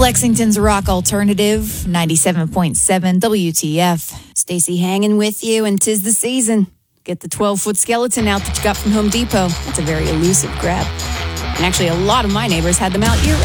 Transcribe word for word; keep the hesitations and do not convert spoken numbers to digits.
Lexington's Rock Alternative, ninety-seven point seven W T F. Stacy hanging with you, and 'tis the season. Get the twelve-foot skeleton out that you got from Home Depot. It's a very elusive grab. And actually, a lot of my neighbors had them out year